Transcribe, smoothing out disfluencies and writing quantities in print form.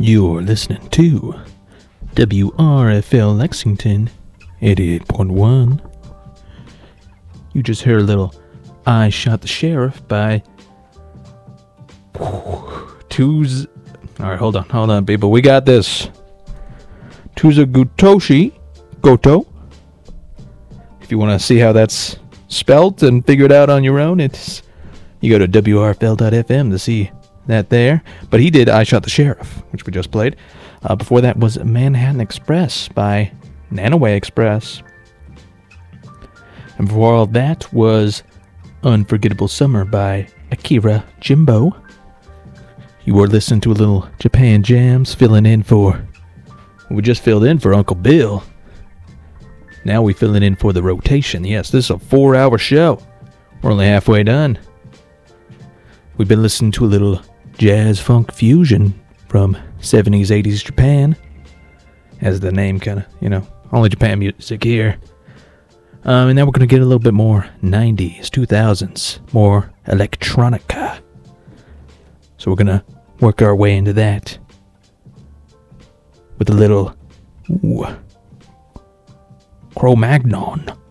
You're listening to WRFL Lexington 88.1. You just heard a little I Shot the Sheriff by Tuz. Alright, hold on, people. We got this. Goto. If you want to see how that's spelt and figure it out on your own, you go to WRFL.fm to see that there. But he did I Shot the Sheriff, which we just played. Before that was Manhattan Express by Nanoway Express. And before all that was Unforgettable Summer by Akira Jimbo. You were listening to a little Japan Jams, we just filled in for Uncle Bill. Now we filling in for the rotation. Yes, this is a 4-hour show. We're only halfway done. We've been listening to a little jazz funk fusion from 70s, 80s Japan. As the name kind of, only Japan music here. And now we're going to get a little bit more 90s, 2000s, more electronica. So we're going to work our way into that with a little Cro-Magnon.